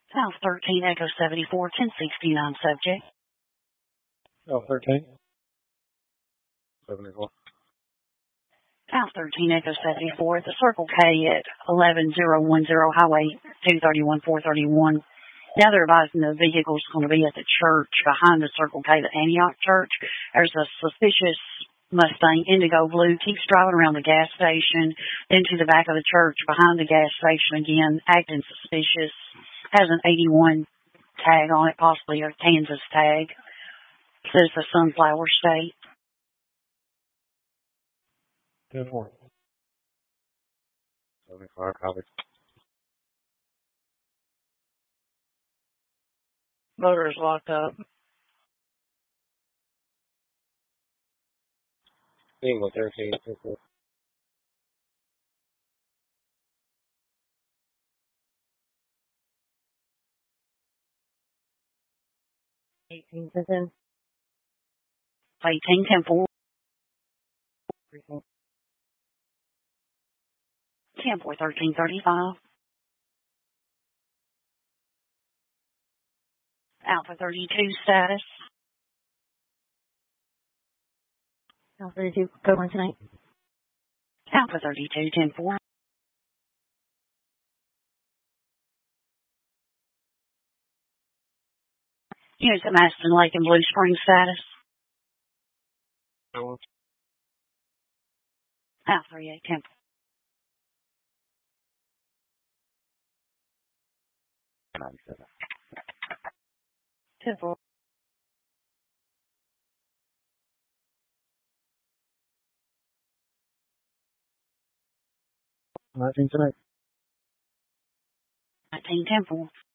South 13 Echo 74, 1069 subject. South 13. 74. South 13 Echo 74 at the Circle K at 11010 Highway 231 431. Now they're advising the vehicle's going to be at the church behind the Circle K, the Antioch Church. There's a suspicious Mustang Indigo Blue, keeps driving around the gas station, into the back of the church, behind the gas station again, acting suspicious. Has an 81 tag on it, possibly a Kansas tag. Says the Sunflower State. 10-4. 75, copy. Motor is locked up. Single 13, 10-4. $18.10. 18.10. 10-4, 1335. Alpha 32 status. Alpha 32, go on tonight. Alpha 32, 10-4. Units at Maston Lake and Blue Spring status. Alpha 38, 10-4. 97. 10-4. 19 tonight. 19, 10-4.